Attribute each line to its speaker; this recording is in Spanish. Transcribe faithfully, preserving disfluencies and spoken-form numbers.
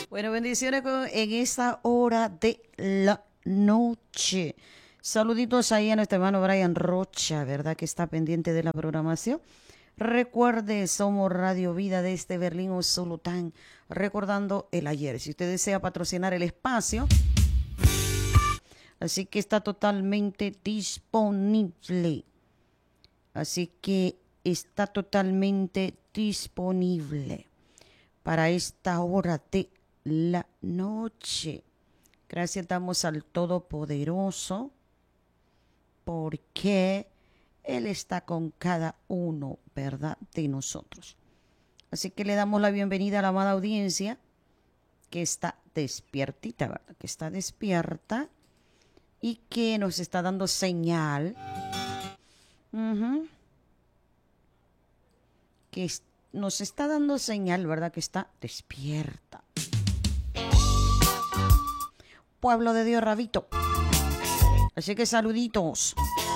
Speaker 1: Bueno, bendiciones con- en esta hora de la noche. Saluditos ahí a nuestro hermano Brian Rocha, ¿verdad? Que está pendiente de la programación. Recuerde, somos Radio Vida desde Berlín o Solután, recordando el ayer. Si usted desea patrocinar el espacio, así que está totalmente disponible. Así que está totalmente disponible para esta hora de la noche. Gracias damos al Todopoderoso porque Él está con cada uno, ¿verdad?, de nosotros. Así que le damos la bienvenida a la amada audiencia que está despiertita, ¿verdad?, que está despierta y que nos está dando señal. Ujú. Que es- nos está dando señal, ¿verdad?, que está despierta. Pueblo de Dios, Rabito. Así que saluditos.